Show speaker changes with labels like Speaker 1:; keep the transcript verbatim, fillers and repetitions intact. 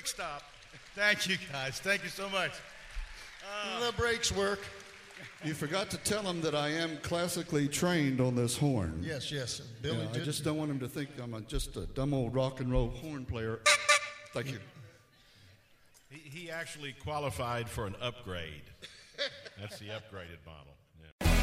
Speaker 1: quick stop.
Speaker 2: Thank you, guys. Thank you so much.
Speaker 1: Uh, the brakes work.
Speaker 3: You forgot to tell him that I am classically trained on this horn.
Speaker 1: Yes, yes. Billy
Speaker 3: Yeah, I
Speaker 1: did.
Speaker 3: just don't want him to think I'm a, just a dumb old rock and roll horn player. Thank you.
Speaker 4: He, he actually qualified for an upgrade. That's the upgraded model.